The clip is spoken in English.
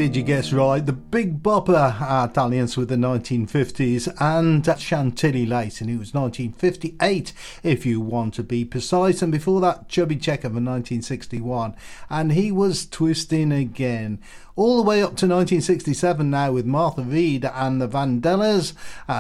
did you guess right? The Big Bopper Italians with the 1950s and Chantilly Lace, and it was 1958 if you want to be precise. And before that, Chubby Checker from 1961, and he was twisting again. All the way up to 1967 now with Martha Reed and the Vandellas.